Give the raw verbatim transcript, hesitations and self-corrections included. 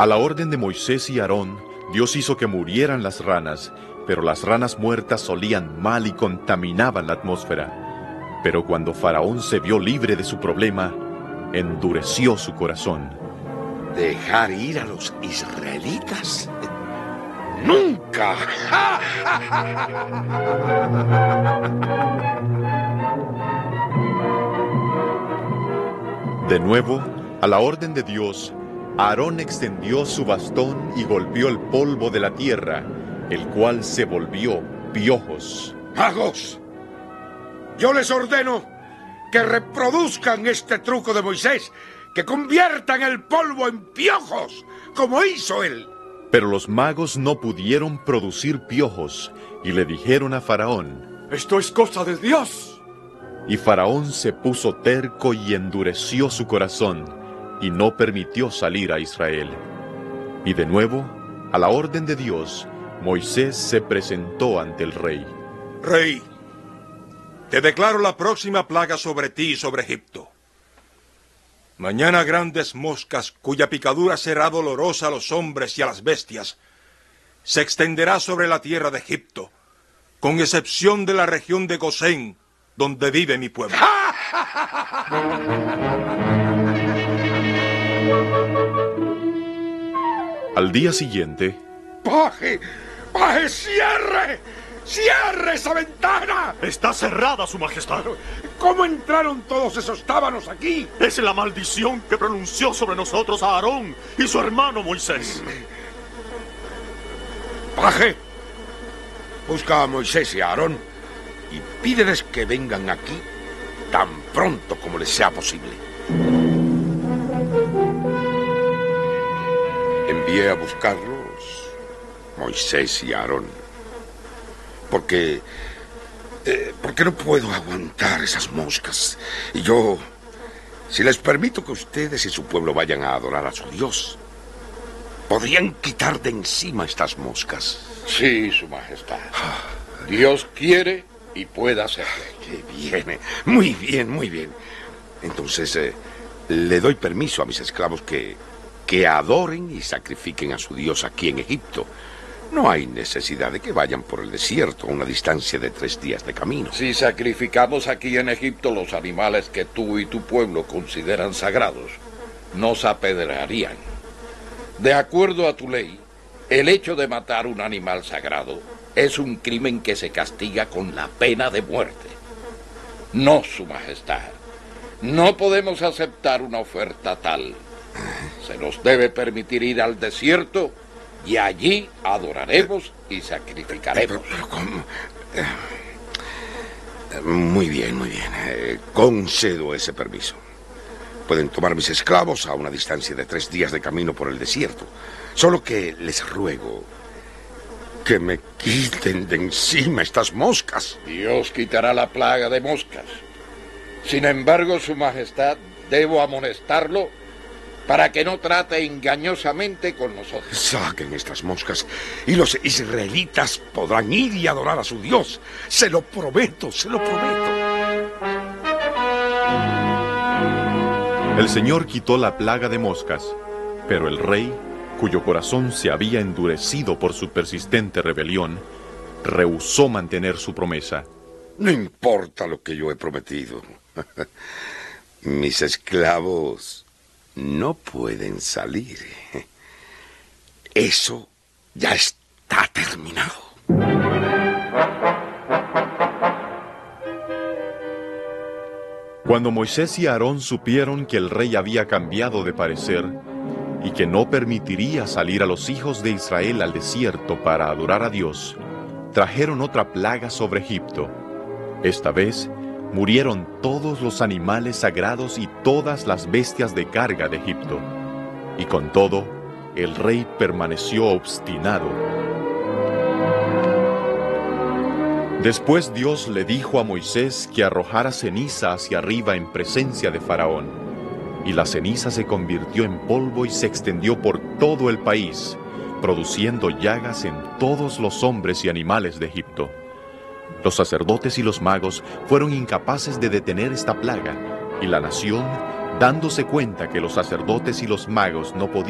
A la orden de Moisés y Aarón, Dios hizo que murieran las ranas, pero las ranas muertas olían mal y contaminaban la atmósfera. Pero cuando Faraón se vio libre de su problema, endureció su corazón. ¿Dejar ir a los israelitas? ¡Nunca! De nuevo, a la orden de Dios, Aarón extendió su bastón y golpeó el polvo de la tierra, el cual se volvió piojos. ¡Magos! Yo les ordeno que reproduzcan este truco de Moisés, que conviertan el polvo en piojos, como hizo él. Pero los magos no pudieron producir piojos, y le dijeron a Faraón: ¡Esto es cosa de Dios! Y Faraón se puso terco y endureció su corazón, y no permitió salir a Israel. Y de nuevo, a la orden de Dios, Moisés se presentó ante el rey. Rey, te declaro la próxima plaga sobre ti y sobre Egipto. Mañana grandes moscas, cuya picadura será dolorosa a los hombres y a las bestias, se extenderá sobre la tierra de Egipto, con excepción de la región de Gosén, donde vive mi pueblo. Al día siguiente... ¡Paje! ¡Paje, cierre! ¡Cierre esa ventana! ¡Está cerrada, Su Majestad! ¿Cómo entraron todos esos tábanos aquí? Es la maldición que pronunció sobre nosotros a Aarón y su hermano Moisés. Paje, busca a Moisés y a Aarón y pídeles que vengan aquí tan pronto como les sea posible. Envié a buscarlos Moisés y Aarón, porque, eh, porque no puedo aguantar esas moscas. Y yo, si les permito que ustedes y su pueblo vayan a adorar a su Dios, podrían quitar de encima estas moscas. Sí, Su Majestad. Dios quiere y puede hacerlo. ¡Qué bien! Muy bien, muy bien. Entonces, eh, le doy permiso a mis esclavos que, que adoren y sacrifiquen a su Dios aquí en Egipto. No hay necesidad de que vayan por el desierto a una distancia de tres días de camino. Si sacrificamos aquí en Egipto los animales que tú y tu pueblo consideran sagrados, nos apedrearían. De acuerdo a tu ley, el hecho de matar un animal sagrado es un crimen que se castiga con la pena de muerte. No, Su Majestad. No podemos aceptar una oferta tal. Se nos debe permitir ir al desierto y allí adoraremos y sacrificaremos. Pero, pero ¿cómo? Eh, muy bien, muy bien. Eh, concedo ese permiso. Pueden tomar mis esclavos a una distancia de tres días de camino por el desierto. Solo que les ruego que me quiten de encima estas moscas. Dios quitará la plaga de moscas. Sin embargo, Su Majestad, debo amonestarlo para que no trate engañosamente con nosotros. Saquen estas moscas y los israelitas podrán ir y adorar a su Dios. Se lo prometo, se lo prometo. El Señor quitó la plaga de moscas, pero el rey, cuyo corazón se había endurecido por su persistente rebelión, rehusó mantener su promesa. No importa lo que yo he prometido. Mis esclavos no pueden salir. Eso ya está terminado. Cuando Moisés y Aarón supieron que el rey había cambiado de parecer y que no permitiría salir a los hijos de Israel al desierto para adorar a Dios, trajeron otra plaga sobre Egipto. Esta vez murieron todos los animales sagrados y todas las bestias de carga de Egipto. Y con todo, el rey permaneció obstinado. Después Dios le dijo a Moisés que arrojara ceniza hacia arriba en presencia de Faraón. Y la ceniza se convirtió en polvo y se extendió por todo el país, produciendo llagas en todos los hombres y animales de Egipto. Los sacerdotes y los magos fueron incapaces de detener esta plaga, y la nación, dándose cuenta que los sacerdotes y los magos no podían